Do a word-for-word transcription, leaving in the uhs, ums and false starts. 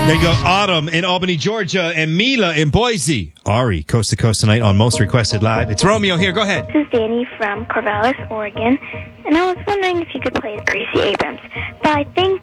There you go. Autumn in Albany, Georgia, and Mila in Boise. Ari, coast to coast tonight on Most Requested Live. It's Romeo here. Go ahead. This is Danny from Corvallis, Oregon, and I was wondering if you could play Gracie Abrams. But I think